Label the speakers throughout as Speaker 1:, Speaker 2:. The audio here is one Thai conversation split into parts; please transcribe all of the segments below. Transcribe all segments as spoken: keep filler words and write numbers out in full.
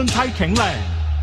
Speaker 1: ไทยแข็งแรง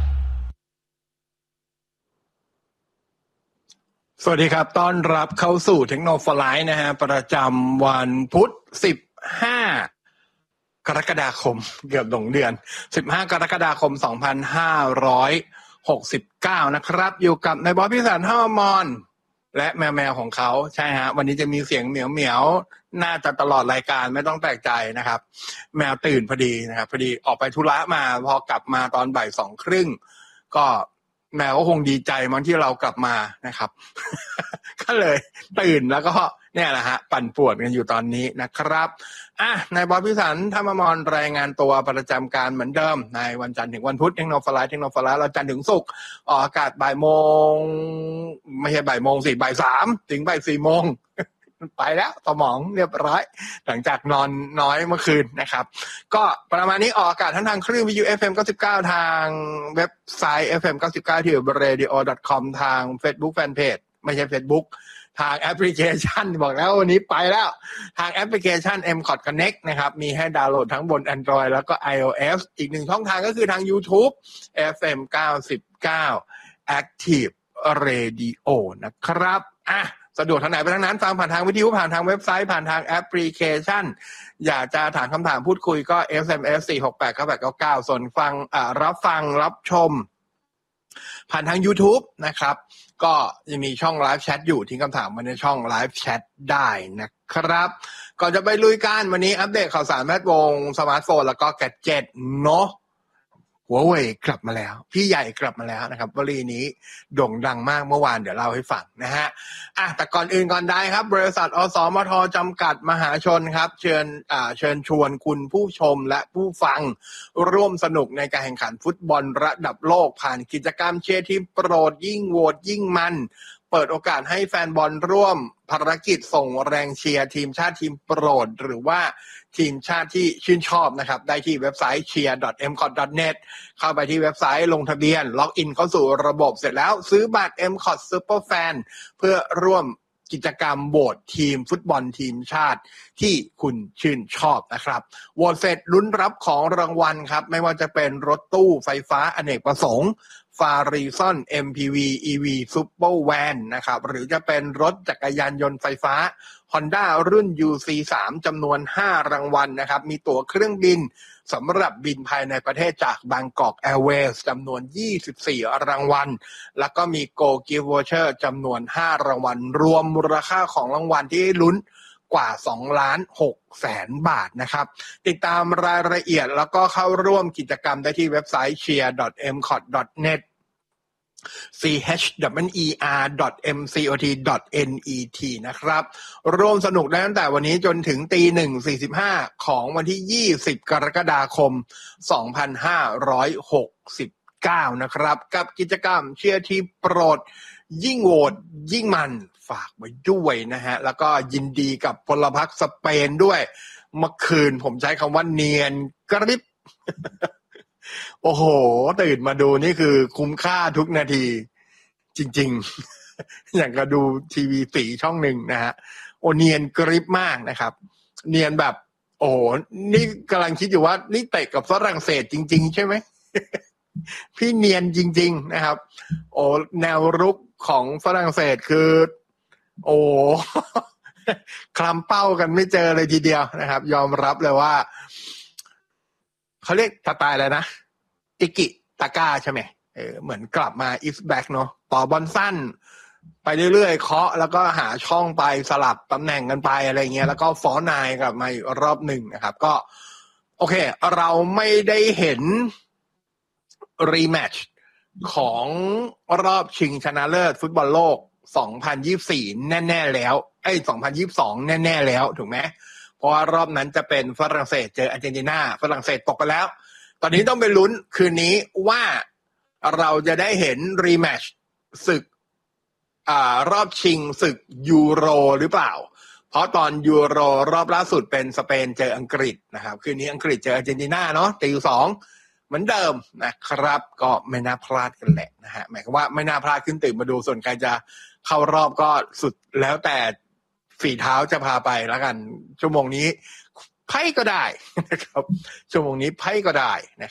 Speaker 2: สวัสดีครับต้อนรับเข้าสู่เทคโนโลยีนะฮะประจำวันพุธสิบห้ากรกฎาคมเกือบหลงเดือนสิบห้ากรกฎาคมสองพันห้าร้อยหกสิบเก้านะครับอยู่กับนายบอสพิสารท่ามอนและแมวแมวของเขาใช่ฮะวันนี้จะมีเสียงเหมียวเหมียวน่าจะตลอดรายการไม่ต้องแปลกใจนะครับแมวตื่นพอดีนะครับพอดีออกไปธุระมาพอกลับมาตอนบ่ายสองครึ่งก็แมวก็คงดีใจมั้งที่เรากลับมานะครับ ก็เลยตื่นแล้วก็เนี่ยแหละฮะปั่นป่วนกันอยู่ตอนนี้นะครับอ่ะนายบอสพิสันธรรมมรรายงานตัวประจำการเหมือนเดิมในวันจันทร์ถึงวันพุธเทคโนโลยีเทคโนโลยีเราจันทร์ถึงศุกร์ออกอากาศบ่ายโมงไม่ใช่บ่ายโมงสิบ่ายสามถึงบ่ายสี่โมงไปแล้วสมองเรียบร้อยหลังจากนอนน้อยเมื่อคืนนะครับก็ประมาณนี้ออกอากาศทั้งทางคลื่นวิทยุ เอฟ เอ็ม เก้าสิบเก้าทางเว็บไซต์ เอฟ เอ็ม เก้าสิบเก้า ที่ เรดิโอ ดอท คอม ทาง Facebook Fanpage ไม่ใช่ Facebook ทางแอปพลิเคชันบอกแล้ววันนี้ไปแล้วทางแอปพลิเคชัน เอ็ม คอท Connect นะครับมีให้ดาวน์โหลดทั้งบน Android แล้วก็ iOS อีกหนึ่งช่องทางก็คือทาง YouTube เอฟ เอ็ม เก้าสิบเก้า Active Radio นะครับอ่ะสะดวกทางไหนไปทางนั้นฟังผ่านทางวิทยุผ่านทางเว็บไซต์ผ่านทางแอปพลิเคชันอยากจะถามคำถามพูดคุยก็ เอส เอ็ม เอส สี่หกแปดเก้าแปดเก้าเก้าส่วนฟังอ่ารับฟังรับชมผ่านทาง YouTube นะครับก็ยังมีช่องไลฟ์แชทอยู่ทิ้งคำถามมาในช่องไลฟ์แชทได้นะครับก่อนจะไปลุยกันวันนี้อัปเดตข่าวสารแวดวงสมาร์ทโฟนแล้วก็แกดเจ็ตเนาะหัวเว่ยกลับมาแล้วพี่ใหญ่กลับมาแล้วนะครับวลีนี้โด่งดังมากเมื่อวานเดี๋ยวเล่าให้ฟังนะฮะอ่ะแต่ก่อนอื่นก่อนใดครับบริษัทอสมทจำกัดมหาชนครับเชิญอ่าเชิญชวนคุณผู้ชมและผู้ฟังร่วมสนุกในการแข่งขันฟุตบอลระดับโลกผ่านกิจกรรมเชียร์ทีมโปรดยิ่งโหวตยิ่งมันเปิดโอกาสให้แฟนบอลร่วมภารกิจส่งแรงเชียร์ทีมชาติทีมโปรดหรือว่าทีมชาติที่ชื่นชอบนะครับได้ที่เว็บไซต์ เชียร์ ดอท เอ็ม คอท ดอท เน็ต เข้าไปที่เว็บไซต์ลงทะเบียนล็อกอินเข้าสู่ระบบเสร็จแล้วซื้อบัตร เอ็ม คอท Superfan เพื่อร่วมกิจกรรมโหวตทีมฟุตบอลทีมชาติที่คุณชื่นชอบนะครับโหวตเสร็จลุ้นรับของรางวัลครับไม่ว่าจะเป็นรถตู้ไฟฟ้าอเนกประสงค์ฟารีซอน เอ็ม พี วี อี วี Super Van นะครับหรือจะเป็นรถจักรยานยนต์ไฟฟ้า Honda รุ่น ยู ซี สาม จำนวนห้ารางวัลนะครับมีตั๋วเครื่องบินสำหรับบินภายในประเทศจาก Bangkok Airways จำนวนยี่สิบสี่รางวัลแล้วก็มี Go Gift Voucher จำนวนห้ารางวัลรวมมูลค่าของรางวัลที่ลุ้นกว่าสองล้านหกแสนบาทนะครับติดตามรายละเอียดแล้วก็เข้าร่วมกิจกรรมได้ที่เว็บไซต์ เชียร์ ดอท เอ็ม คอท ดอท เน็ต ซี เอช ดับเบิลยู อี อาร์ ดอท เอ็ม ซี โอ ที ดอท เอ็น อี ที นะครับร่วมสนุกได้ตั้งแต่วันนี้จนถึงตีหนึ่งสี่สิบห้าของวันที่ยี่สิบกรกฎาคมสองพันห้าร้อยหกสิบเก้านะครับกับกิจกรรมเชียร์ทีมโปรดยิ่งโหวตยิ่งมันฝากไว้ด้วยนะฮะแล้วก็ยินดีกับพลพรรคสเปนด้วยเมื่อคืนผมใช้คำว่าเนียนกริบ โอ้โหตื่นมาดูนี่คือคุ้มค่าทุกนาทีจริงๆ อย่างกับดูทีวีสีช่องหนึ่งนะฮะโอเนียนกริบมากนะครับเนียนแบบโอ้โหนี่กำลังคิดอยู่ว่านี่เตะกับฝรั่งเศสจริงๆใช่ไหม พี่เนียนจริงๆนะครับโอ้แนวรุกของฝรั่งเศสคือโอ้ คลำเป้ากันไม่เจอเลยทีเดียวนะครับยอมรับเลยว่าเขาเรียกสไตล์อะไรนะติกิตาก้าใช่ไหมเออเหมือนกลับมาอีฟแบ็กเนาะต่อบอลสั้นไปเรื่อยๆเคาะแล้วก็หาช่องไปสลับตำแหน่งกันไปอะไรเงี้ยแล้วก็ฟอร์นายกลับมาอีกรอบหนึ่งนะครับก็โอเคเราไม่ได้เห็นรีแมตช์ของรอบชิงชนะเลิศฟุตบอลโลกสองพันยี่สิบสี่แน่ๆแล้วไอ้สองพันยี่สิบสองแน่ๆแล้วถูกไหมเพราะว่ารอบนั้นจะเป็นฝรั่งเศสเจออาร์เจนตินาฝรั่งเศสตกไปแล้วตอนนี้ต้องไปลุ้นคืนนี้ว่าเราจะได้เห็นรีแมตช์ศึกอ่ารอบชิงศึกยูโรหรือเปล่าเพราะตอนยูโรรอบล่าสุดเป็นสเปนเจออังกฤษนะครับคืนนี้อังกฤษเจออาร์เจนตินาเนาะตีสองเหมือนเดิมนะครับก็ไม่น่าพลาดกันแหละนะฮะหมายความว่าไม่น่าพลาดขึ้นตื่นมาดูส่วนใครจะเข้ารอบก็สุดแล้วแต่ฝีเท้าจะพาไปแล้วกันชั่วโมงนี้ไพ่ก็ได้นะครับชั่วโมงนี้ไพ่ก็ได้นะครับ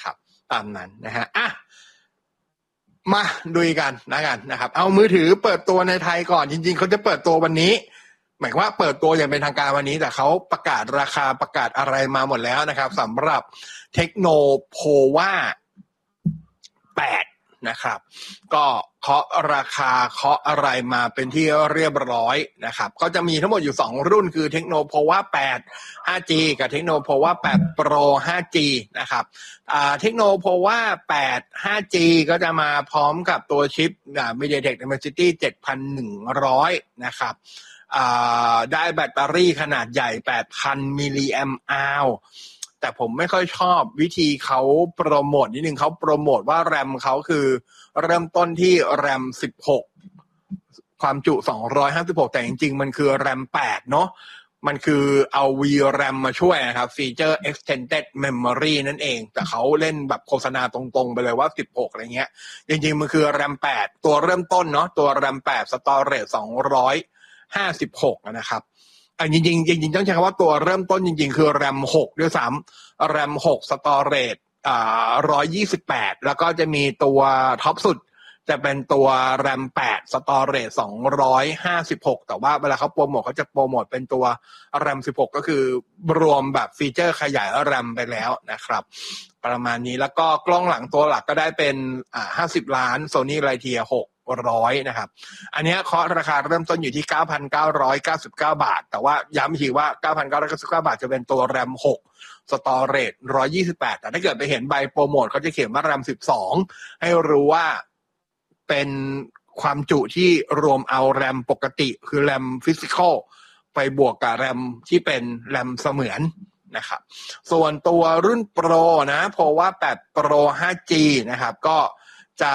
Speaker 2: ตามนั้นนะฮะอ่ะมาดูกันนะกันนะครับเอามือถือเปิดตัวในไทยก่อนจริงๆเขาจะเปิดตัววันนี้หมายว่าเปิดตัวอย่างเป็นทางการวันนี้แต่เขาประกาศราคาประกาศอะไรมาหมดแล้วนะครับสำหรับเทคโนโพวาแปดนะครับก็เคาะราคาเคาะอะไรมาเป็นที่เรียบร้อยนะครับก็จะมีทั้งหมดอยู่สองรุ่นคือเทคโนโพวาแปด ห้าจี กับเทคโนโพวาแปด Pro ห้าจี นะครับอ่าเทคโนโพวาแปด ห้าจี ก็จะมาพร้อมกับตัวชิปอ่า MediaTek Dimensity เจ็ดพันหนึ่งร้อยนะครับอ่าได้แบตเตอรี่ขนาดใหญ่ แปดพัน มิลลิแอมป์อาวแต่ผมไม่ค่อยชอบวิธีเขาโปรโมทนิดนึงเขาโปรโมทว่าแรมเขาคือเริ่มต้นที่แรมสิบหกความจุสองร้อยห้าสิบหกแต่จริงๆมันคือแรมแปดเนาะมันคือเอา วี แรม มาช่วยนะครับฟีเจอร์ extended memory นั่นเองแต่เขาเล่นแบบโฆษณาตรงๆไปเลยว่าสิบหกอะไรเงี้ยจริงๆมันคือแรมแปดตัวเริ่มต้นเนาะตัวแรมแปด storage สองร้อยห้าสิบหกนะครับอ่ะจริงๆจริงๆต้องใช้คำว่าตัวเริ่มต้นจริงๆคือแรมหกด้วยซ้ำแรมหก storage อ่าหนึ่งร้อยยี่สิบแปดแล้วก็จะมีตัวท็อปสุดจะเป็นตัวแรมแปด storage สองร้อยห้าสิบหกแต่ว่าเวลาเขาโปรโมทเขาจะโปรโมทเป็นตัวแรมสิบหกก็คือรวมแบบฟีเจอร์ขยายแรมไปแล้วนะครับประมาณนี้แล้วก็กล้องหลังตัวหลักก็ได้เป็นอ่าห้าสิบล้าน Sony Allia หกร้อยนะครับอันนี้เคาะราคาเริ่มต้นอยู่ที่ เก้าพันเก้าร้อยเก้าสิบเก้า บาทแต่ว่าย้ำอีกทีว่า เก้าพันเก้าร้อยเก้าสิบเก้า บาทจะเป็นตัวแรมหกstorage หนึ่งร้อยยี่สิบแปดแต่ถ้าเกิดไปเห็นใบโปรโมทเขาจะเขียนว่าแรมสิบสองให้รู้ว่าเป็นความจุที่รวมเอาแรมปกติคือแรมฟิสิกอลไปบวกกับแรมที่เป็นแรมเสมือนนะครับส่วนตัวรุ่นโปรนะเพราะว่าแปด Pro ห้าจี นะครับก็จะ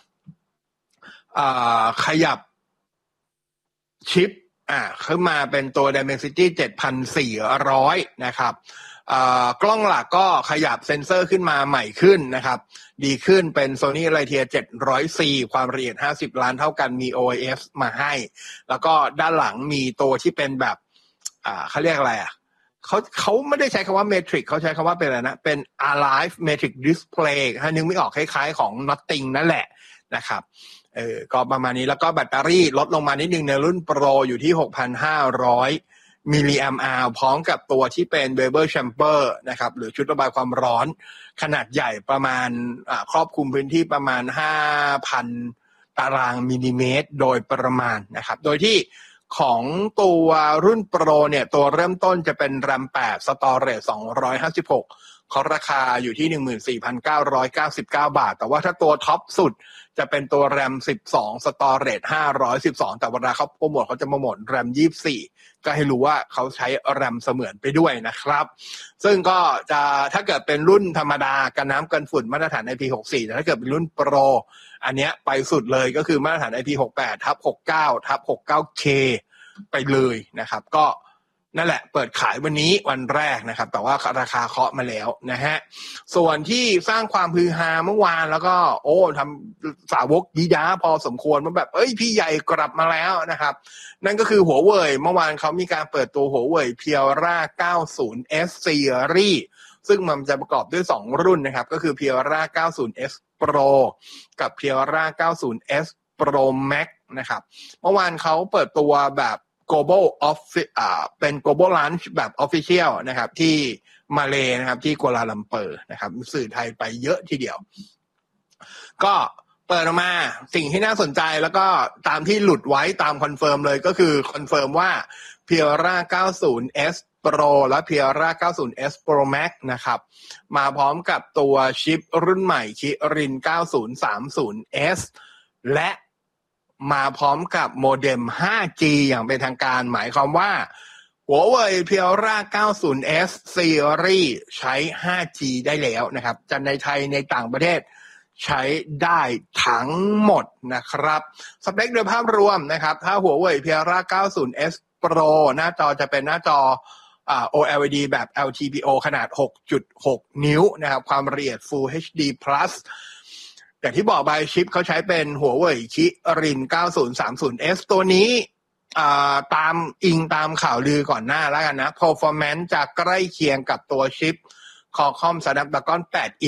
Speaker 2: ขยับชิปอ่าขึ้นมาเป็นตัว Dimensity เจ็ดพันสี่ร้อยนะครับกล้องหลักก็ขยับเซ็นเซอร์ขึ้นมาใหม่ขึ้นนะครับดีขึ้นเป็น Sony Allia เจ็ดร้อยซี ความละเอียดห้าสิบล้านเท่ากันมี โอ เอส มาให้แล้วก็ด้านหลังมีตัวที่เป็นแบบอ่าเขาเรียกอะไรอ่ะเขาเขาไม่ได้ใช้คำว่า Matrix เขาใช้คำว่าเป็นอะไรนะเป็น Alive Matrix Display ถ้านึกไม่ออกคล้ายๆของ Nothing นั่นแหละนะครับเออก็ประมาณนี้แล้วก็แบตเตอรี่ลดลงมานิดนึงในรุ่น Pro อยู่ที่ หกพันห้าร้อย มิลลิแอมป์อาวพร้อมกับตัวที่เป็น Vapor Chamber นะครับหรือชุดระบายความร้อนขนาดใหญ่ประมาณอ่าครอบคลุมพื้นที่ประมาณ ห้าพัน ตารางมิลลิเมตรโดยประมาณนะครับโดยที่ของตัวรุ่น Pro เนี่ยตัวเริ่มต้นจะเป็น แรมแปด storage สองร้อยห้าสิบหกเขาราคาอยู่ที่ หนึ่งหมื่นสี่พันเก้าร้อยเก้าสิบเก้า บาทแต่ว่าถ้าตัวท็อปสุดจะเป็นตัวแรมสิบสอง storage ห้าร้อยสิบสองแต่เวลาเขาโปรโมทเขาจะโปรโมทแรมยี่สิบสี่ก็ให้รู้ว่าเขาใช้แรมเสมือนไปด้วยนะครับซึ่งก็จะถ้าเกิดเป็นรุ่นธรรมดากันน้ำกันฝุ่นมาตรฐาน ไอ พี หกสิบสี่แต่ถ้าเกิดเป็นรุ่น Pro อันเนี้ยไปสุดเลยก็คือมาตรฐาน ไอ พี หกสิบแปด ทับ หกสิบเก้า ทับ หกสิบเก้า เค ไปเลยนะครับก็นั่นแหละเปิดขายวันนี้วันแรกนะครับแต่ว่าราคาเคาะมาแล้วนะฮะส่วนที่สร้างความฮือฮาเมื่อวานแล้วก็โอ้ทำสาวกดีด้าพอสมควรว่าแบบเอ้ยพี่ใหญ่กลับมาแล้วนะครับนั่นก็คือหัวเว่ยเมื่อวานเขามีการเปิดตัวหัวเว่ย Piera เก้าสิบ เอส Series ซึ่งมันจะประกอบด้วยสองรุ่นนะครับก็คือ Piera เก้าสิบ เอส Pro กับ Piera เก้าสิบ เอส Pro Max นะครับเมื่อวานเขาเปิดตัวแบบ global office อ่าเป็น global launch แบบ official นะครับที่มาเลนะครับที่กัวลาลัมเปอร์นะครับสื่อไทยไปเยอะทีเดียวก็เปิดออกมาสิ่งที่น่าสนใจแล้วก็ตามที่หลุดไว้ตามคอนเฟิร์มเลยก็คือคอนเฟิร์มว่า Piera เก้าสิบ เอส Pro และ Piera เก้าสิบ เอส Pro Max นะครับมาพร้อมกับตัวชิปรุ่นใหม่ Kirin เก้าสิบ สามสิบ เอส และมาพร้อมกับโมเด็ม ห้าจี อย่างเป็นทางการหมายความว่าหัวเว่ย Piera เก้าสิบ เอส Series ใช้ ห้าจี ได้แล้วนะครับจะในไทยในต่างประเทศใช้ได้ทั้งหมดนะครับสเปคโดยภาพรวมนะครับถ้าหัวเว่ย Piera เก้าสิบ เอส Pro หน้าจอจะเป็นหน้าจออ่า โอ แอล อี ดี แบบ แอล ที พี โอ ขนาด หกจุดหก นิ้วนะครับความละเอียด Full เอช ดี Plusอย่างที่บอกไปชิปเขาใช้เป็นหัวเว่ย Kirin เก้าสิบ สามสิบ เอส ตัวนี้อ่าตามอิงตามข่าวลือก่อนหน้าแล้วกันนะ performance จะใกล้เคียงกับตัวชิป Qualcomm Snapdragon แปด Elite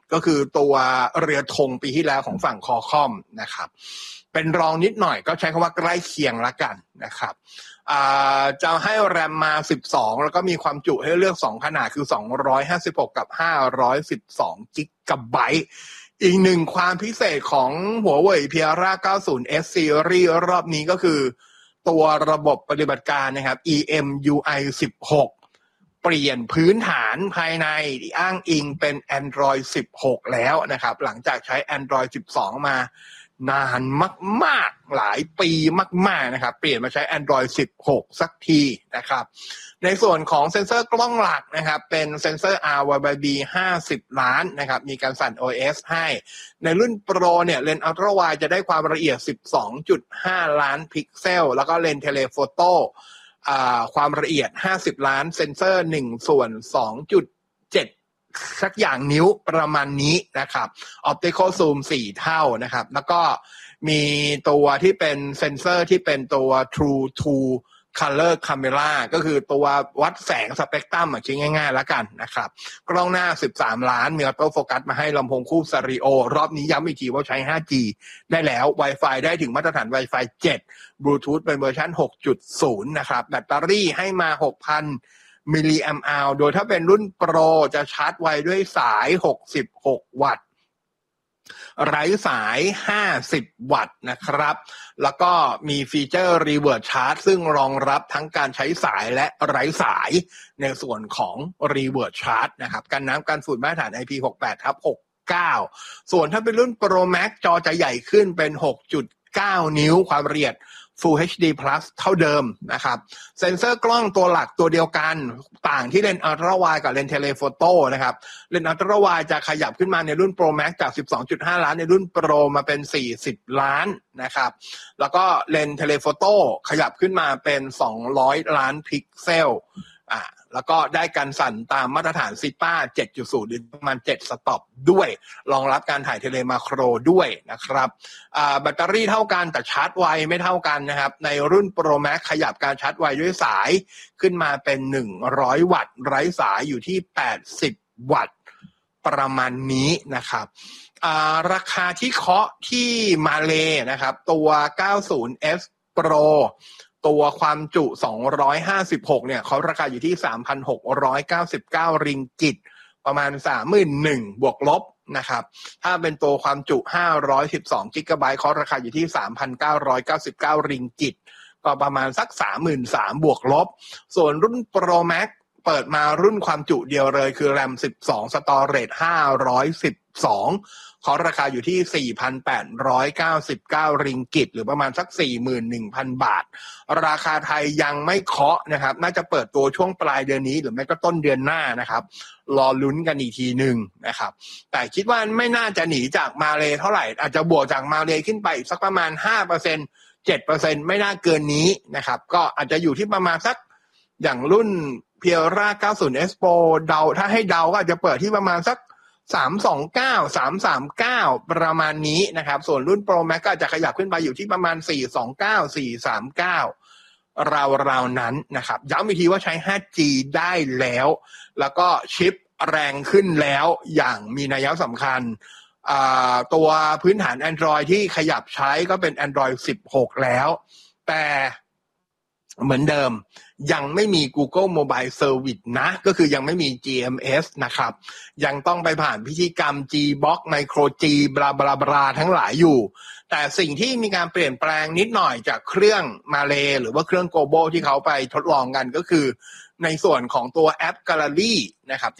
Speaker 2: ก็คือตัวเรือธงปีที่แล้วของฝั่งคอคอมนะครับเป็นรองนิดหน่อยก็ใช้คำว่าใกล้เคียงละกันนะครับจะให้แรมมาสิบสองแล้วก็มีความจุให้เลือกสองขนาดคือสองร้อยห้าสิบหกกับห้าร้อยสิบสองกิกะไบต์อีกหนึ่งความพิเศษของ Huawei Piara เก้าสิบ เอส Series รอบนี้ก็คือตัวระบบปฏิบัติการนะครับ อี เอ็ม ยู ไอ สิบหก เปลี่ยนพื้นฐานภายในที่อ้างอิงเป็น Android สิบหกแล้วนะครับหลังจากใช้ Android สิบสองมานานมากๆหลายปีมากๆนะครับเปลี่ยนมาใช้ Android สิบหกสักทีนะครับในส่วนของเซ็นเซอร์กล้องหลักนะครับเป็นเซ็นเซอร์ อาร์ วาย บี ห้าสิบล้านนะครับมีการสั่น โอ เอส ให้ในรุ่น Pro เนี่ยเลนส์อัลตร้าไวด์จะได้ความละเอียด สิบสองจุดห้า ล้านพิกเซลแล้วก็เลนส์เทเลโฟโต้อ่าความละเอียดห้าสิบล้านเซ็นเซอร์หนึ่งส่วน สองจุดเจ็ด สักอย่างนิ้วประมาณนี้นะครับ Optical Zoom สี่เท่านะครับแล้วก็มีตัวที่เป็นเซ็นเซอร์ที่เป็นตัว True to Color Camera ก็คือตัววัดแสงสเปกตรัมอ่ะคิดง่ายๆแล้วกันนะครับกล้องหน้าสิบสามล้านมีออโต้โฟกัสมาให้ลำโพงคู่สเตอริโอรอบนี้ย้ำอีกทีว่าใช้ ห้าจี ได้แล้ว Wi-Fi ได้ถึงมาตรฐาน Wi-Fi เจ็ด Bluetooth เป็นเวอร์ชัน หกจุดศูนย์ นะครับแบตเตอรี่ให้มา หกพัน มิลลิแอมป์อาวร์โดยถ้าเป็นรุ่นโปรจะชาร์จไวด้วยสายหกสิบหกวัตต์ไร้สายห้าสิบวัตต์นะครับแล้วก็มีฟีเจอร์ Reverse Charge ซึ่งรองรับทั้งการใช้สายและไร้สายในส่วนของ Reverse Charge นะครับกันน้ำกันฝุ่นมาตรฐาน ไอ พี หกสิบแปดทับหกสิบเก้า ส่วนถ้าเป็นรุ่น Pro Max จอจะใหญ่ขึ้นเป็น หกจุดเก้า นิ้วความละเอียดFull เอช ดี Plus เท่าเดิมนะครับเซ็นเซอร์กล้องตัวหลักตัวเดียวกันต่างที่เลนส์อัลตร้าไวด์กับเลนส์เทเลโฟโต้นะครับเลนส์อัลตร้าไวด์จะขยับขึ้นมาในรุ่น Pro Max จาก สิบสองจุดห้า ล้านในรุ่น Pro มาเป็นสี่สิบล้านนะครับแล้วก็เลนส์เทเลโฟโต้ขยับขึ้นมาเป็นสองร้อยล้านพิกเซลอ่าแล้วก็ได้การสั่นตามมาตรฐาน ซี พี เอ เจ็ดจุดศูนย์ หรือประมาณเจ็ดสต็อปด้วยรองรับการถ่ายเทเลมาโครด้วยนะครับอ่าแบตเตอรี่เท่ากันแต่ชาร์จไวไม่เท่ากันนะครับในรุ่น Pro Max ขยับการชาร์จไวด้วยสายขึ้นมาเป็นหนึ่งร้อยวัตต์ไร้สายอยู่ที่แปดสิบวัตต์ประมาณนี้นะครับอ่าราคาที่เคาะที่มาเลนะครับตัว เก้าสิบ เอส Proตัวความจุสองร้อยห้าสิบหกเนี่ยเขาราคาอยู่ที่ สามพันหกร้อยเก้าสิบเก้า ริงกิตประมาณ สามหมื่นหนึ่งพัน บวกลบนะครับถ้าเป็นตัวความจุห้าร้อยสิบสองกิกะไบต์เขาราคาอยู่ที่ สามพันเก้าร้อยเก้าสิบเก้า ริงกิตก็ประมาณสัก สามหมื่นสามพัน บวกลบส่วนรุ่น Pro Max เปิดมารุ่นความจุเดียวเลยคือ RAM สิบสอง Storage ห้าร้อยสิบสองเขาราคาอยู่ที่ สี่พันแปดร้อยเก้าสิบเก้า ริงกิตหรือประมาณสัก สี่หมื่นหนึ่งพัน บาทราคาไทยยังไม่เคาะนะครับน่าจะเปิดตัวช่วงปลายเดือนนี้หรือไม่ก็ต้นเดือนหน้านะครับรอลุ้นกันอีกทีหนึ่งนะครับแต่คิดว่าไม่น่าจะหนีจากมาเลเท่าไหร่อาจจะบวกจากมาเลขึ้นไปสักประมาณ ห้าเปอร์เซ็นต์ เจ็ดเปอร์เซ็นต์ ไม่น่าเกินนี้นะครับก็อาจจะอยู่ที่ประมาณสักอย่างรุ่น Piera เก้าสิบ เอส Pro เดาถ้าให้เดาก็อาจจะเปิดที่ประมาณสักสามสองเก้า สามสามเก้าประมาณนี้นะครับส่วนรุ่น Pro Max ก็จะขยับขึ้นไปอยู่ที่ประมาณสี่สองเก้า สี่สามเก้าราวๆนั้นนะครับย้ำอีกทีว่าใช้ ห้าจี ได้แล้วแล้วก็ชิปแรงขึ้นแล้วอย่างมีนัยสำคัญตัวพื้นฐาน Android ที่ขยับใช้ก็เป็น Android สิบหกแล้วแต่เหมือนเดิมยังไม่มี Google Mobile Service นะก็คือยังไม่มี จี เอ็ม เอส นะครับยังต้องไปผ่านพิธีกรรม Gbox Micro G บลาบลาบลาทั้งหลายอยู่แต่สิ่งที่มีการเปลี่ยนแปลงนิดหน่อยจากเครื่องมาเลหรือว่าเครื่อง Global ที่เขาไปทดลองกันก็คือในส่วนของตัวแอป Gallery นะครับ